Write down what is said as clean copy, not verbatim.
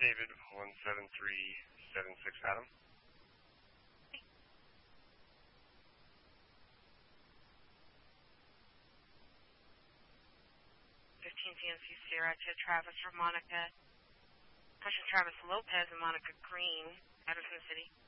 David, 17376 Adam. 15 CNC Sierra to Travis for Monica. Question Travis Lopez and Monica Green, Patterson City.